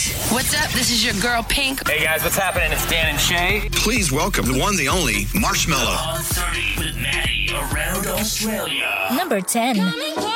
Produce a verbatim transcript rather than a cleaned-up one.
What's up? This is your girl Pink. Hey guys, what's happening? It's Dan and Shay. Please welcome the one, the only, Marshmello. On thirty with Maddie around Australia. Number ten.